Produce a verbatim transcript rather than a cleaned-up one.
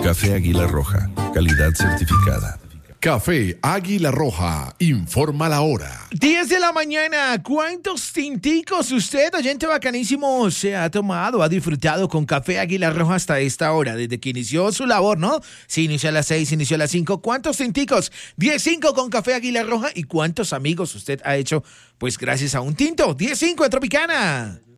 Café Águila Roja, calidad certificada. Café Águila Roja, informa la hora. diez de la mañana, ¿cuántos tinticos usted, oyente bacanísimo, se ha tomado, ha disfrutado con Café Águila Roja hasta esta hora? Desde que inició su labor, ¿no? Si inició a las seis, inició a las cinco. ¿Cuántos tinticos? diez cinco con Café Águila Roja. ¿Y cuántos amigos usted ha hecho, pues gracias a un tinto? diez cinco en Tropicana.